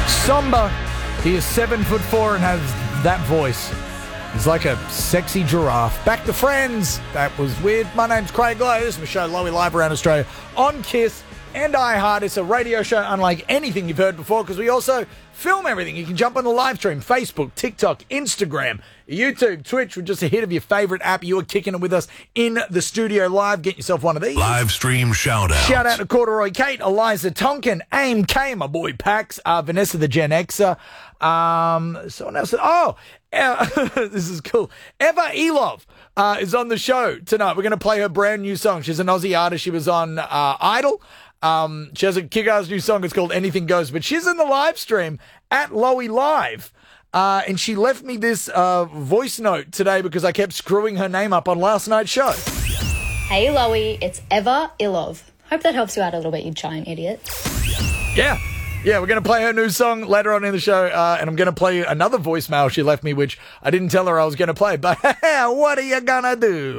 Somber. He is 7'4" and has that voice. He's like a sexy giraffe. Back to Friends. That was weird. My name's Craig Lowe. This is my show, Lowy Live around Australia on KISS and iHeart. It's a radio show unlike anything you've heard before because we also film everything. You can jump on the live stream, Facebook, TikTok, Instagram, YouTube, Twitch with just a hit of your favorite app. You are kicking it with us in the studio live. Get yourself one of these. Live stream shout out. Shout out to Corduroy Kate, Eliza Tonkin, Aim K, my boy Pax, Vanessa the Gen Xer, someone else. This is cool. Eva Elov is on the show tonight. We're going to play her brand new song. She's an Aussie artist. She was on Idol. She has a kick-ass new song. It's called Anything Goes. But she's in the live stream at Lowy Live. And she left me this voice note today because I kept screwing her name up on last night's show. Hey, Lowy. It's Eva Ilov. Hope that helps you out a little bit, you giant idiot. Yeah. Yeah, we're going to play her new song later on in the show, and I'm going to play another voicemail she left me, which I didn't tell her I was going to play, but what are you going to do?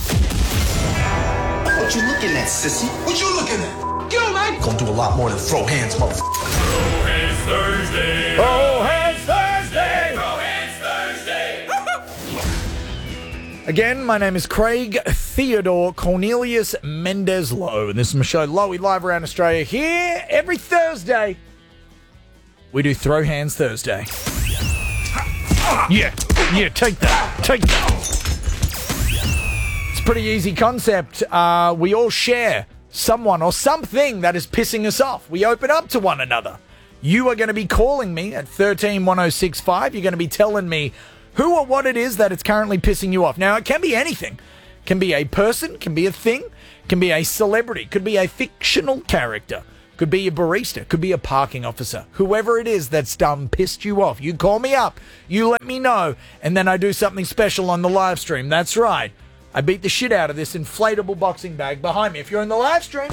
What you looking at, sissy? What you looking at? Yo, man! Gonna do a lot more than throw hands, motherfucker. Throw hands Thursday. Throw hands Thursday. Throw hands Thursday. Again, my name is Craig Theodore Cornelius Mendez Lowe, and this is my show, Lowy Live around Australia. Here every Thursday, we do Throw Hands Thursday. Yeah, take that. It's a pretty easy concept. We all share someone or something that is pissing us off. We open up to one another. You are going to be calling me at 131065. You're going to be telling me who or what it is that it's currently pissing you off. Now, it can be anything. It can be a person, can be a thing, can be a celebrity, could be a fictional character, could be a barista, could be a parking officer. Whoever it is that's pissed you off, you call me up, you let me know, and then I do something special on the live stream. That's right. I beat the shit out of this inflatable boxing bag behind me. If you're in the live stream,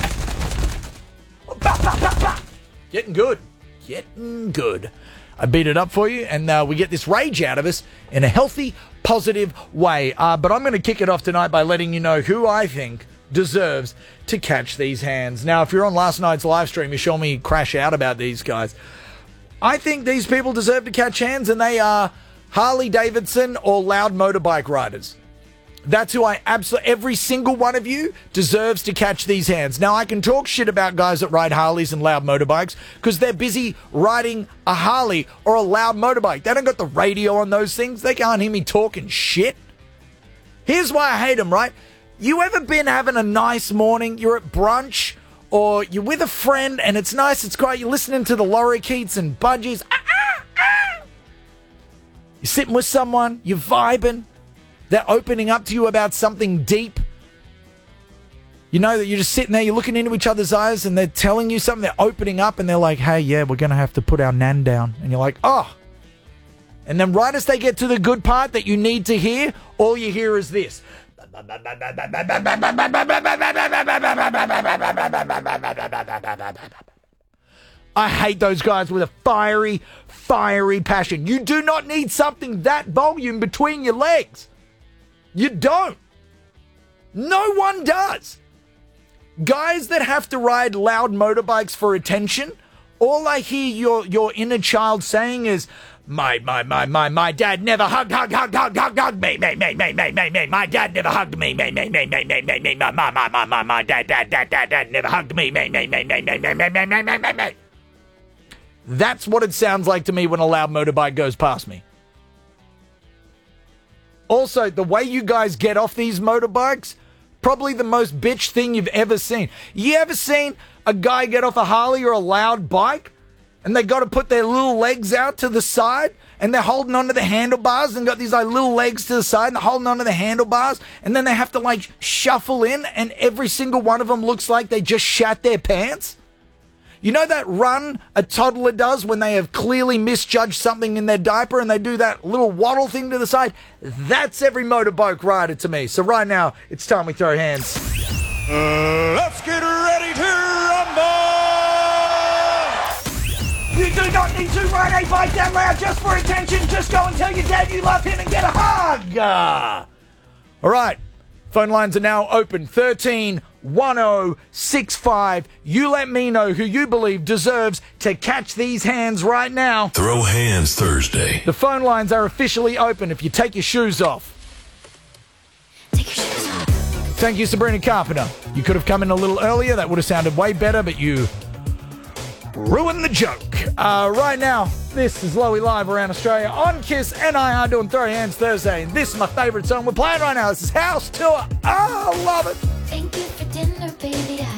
getting good. I beat it up for you, and we get this rage out of us in a healthy, positive way. But I'm going to kick it off tonight by letting you know who I think deserves to catch these hands. Now, if you're on last night's live stream, you saw me crash out about these guys. I think these people deserve to catch hands, and they are Harley Davidson or loud motorbike riders. That's who every single one of you deserves to catch these hands. Now, I can talk shit about guys that ride Harleys and loud motorbikes because they're busy riding a Harley or a loud motorbike. They don't got the radio on those things. They can't hear me talking shit. Here's why I hate them, right? You ever been having a nice morning? You're at brunch or you're with a friend and it's nice, it's great. You're listening to the lorikeets and budgies. You're sitting with someone, you're vibing. They're opening up to you about something deep. You know that you're just sitting there, you're looking into each other's eyes and they're telling you something. They're opening up and they're like, hey, yeah, we're going to have to put our nan down. And you're like, oh. And then right as they get to the good part that you need to hear, all you hear is this. I hate those guys with a fiery passion. You do not need something that volume between your legs. You don't. No one does. Guys that have to ride loud motorbikes for attention, all I hear your inner child saying is, my dad never hugged me. My dad never hugged me. My dad never hugged me. That's what it sounds like to me when a loud motorbike goes past me. Also, the way you guys get off these motorbikes, probably the most bitch thing you've ever seen. You ever seen a guy get off a Harley or a loud bike and they got to put their little legs out to the side and they're holding onto the handlebars and got these like little legs to the side and they're holding onto the handlebars and then they have to like shuffle in and every single one of them looks like they just shat their pants? You know that run a toddler does when they have clearly misjudged something in their diaper and they do that little waddle thing to the side? That's every motorbike rider to me. So right now, it's time we throw hands. Let's get ready to rumble! You do not need to ride a bike that loud just for attention. Just go and tell your dad you love him and get a hug. All right. Phone lines are now open. 13-1065. You let me know who you believe deserves to catch these hands right now. Throw Hands Thursday. The phone lines are officially open if you take your shoes off. Take your shoes off. Thank you, Sabrina Carpenter. You could have come in a little earlier. That would have sounded way better, but you ruined the joke. Right now, this is Lowy Live around Australia on Kiss, and I are doing Throw Hands Thursday, and this is my favourite song we're playing right now. This is House Tour. I love it. Thank you for dinner, baby.